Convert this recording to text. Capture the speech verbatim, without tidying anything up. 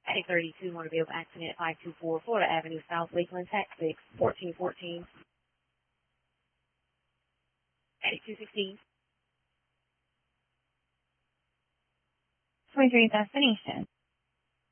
eight thirty-two motor vehicle accident, five two four Florida Avenue South, Lakeland, tax six, fourteen fourteen. eighty-two sixteen. twenty-three destination.